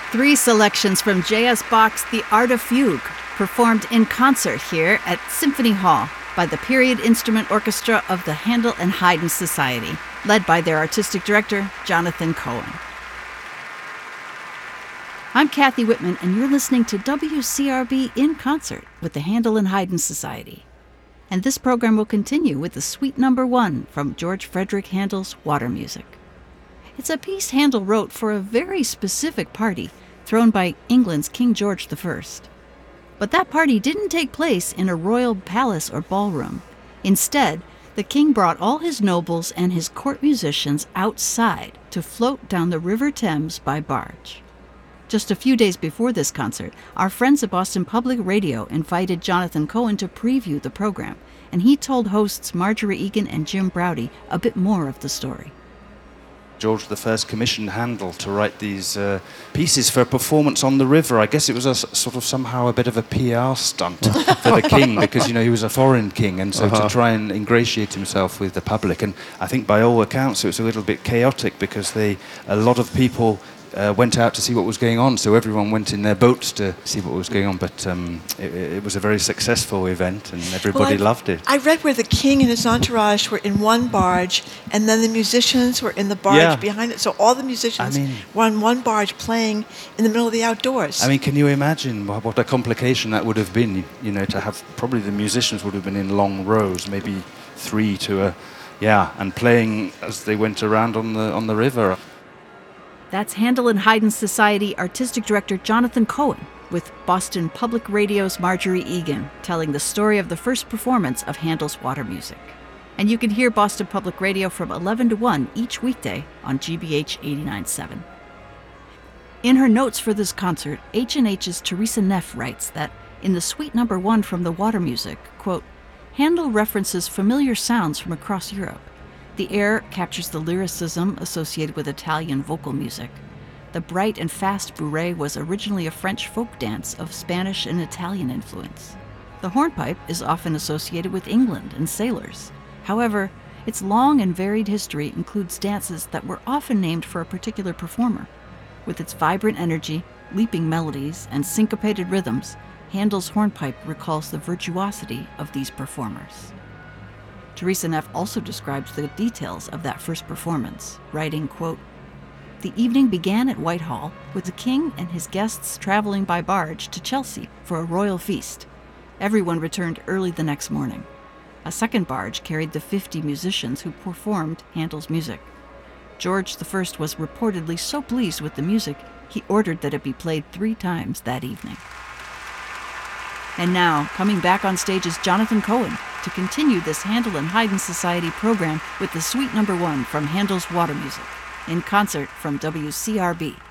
Three selections from J.S. Bach's The Art of Fugue, performed in concert here at Symphony Hall by the Period Instrument Orchestra of the Handel and Haydn Society, led by their artistic director, Jonathan Cohen. I'm Kathy Whitman, and you're listening to WCRB in concert with the Handel and Haydn Society. And this program will continue with the Suite No. 1 from George Frederick Handel's Water Music. It's a piece Handel wrote for a very specific party thrown by England's King George I. But that party didn't take place in a royal palace or ballroom. Instead, the king brought all his nobles and his court musicians outside to float down the River Thames by barge. Just a few days before this concert, our friends at Boston Public Radio invited Jonathan Cohen to preview the program, and he told hosts Marjorie Egan and Jim Braude a bit more of the story. George I commissioned Handel to write these pieces for a performance on the river. I guess it was a sort of somehow a bit of a PR stunt for the king, because, he was a foreign king, and so to try and ingratiate himself with the public. And I think by all accounts it was a little bit chaotic, because a lot of people went out to see what was going on, so everyone went in their boats to see what was going on. But it was a very successful event, and everybody loved it. I read where the king and his entourage were in one barge, and then the musicians were in the barge behind it. So all the musicians were on one barge playing in the middle of the outdoors. I mean, can you imagine what a complication that would have been? To have, probably the musicians would have been in long rows, maybe three to and playing as they went around on the river. That's Handel and Haydn Society Artistic Director Jonathan Cohen with Boston Public Radio's Marjorie Egan telling the story of the first performance of Handel's Water Music. And you can hear Boston Public Radio from 11 to 1 each weekday on GBH 89.7. In her notes for this concert, H&H's Teresa Neff writes that in the Suite No. 1 from the Water Music, quote, Handel references familiar sounds from across Europe. The air captures the lyricism associated with Italian vocal music. The bright and fast bourrée was originally a French folk dance of Spanish and Italian influence. The hornpipe is often associated with England and sailors. However, its long and varied history includes dances that were often named for a particular performer. With its vibrant energy, leaping melodies, and syncopated rhythms, Handel's hornpipe recalls the virtuosity of these performers. Teresa Neff also describes the details of that first performance, writing, quote, The evening began at Whitehall with the king and his guests traveling by barge to Chelsea for a royal feast. Everyone returned early the next morning. A second barge carried the 50 musicians who performed Handel's music. George I was reportedly so pleased with the music, he ordered that it be played 3 times that evening. And now, coming back on stage is Jonathan Cohen to continue this Handel and Haydn Society program with the Suite No. 1 from Handel's Water Music, in concert from WCRB.